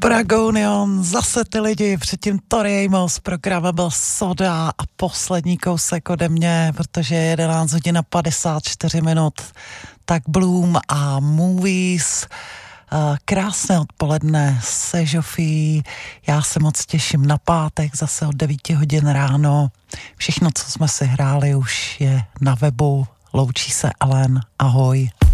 Bragonion, zase ty lidi, předtím Tori Amos, program byl Soda a poslední kousek ode mě, protože je 11 hodin a 54 minut, tak Bloom a Movies. Krásné odpoledne se Žofí, já se moc těším na pátek, zase od 9 hodin ráno. Všechno, co jsme si hráli, už je na webu. Loučí se Ellen, ahoj.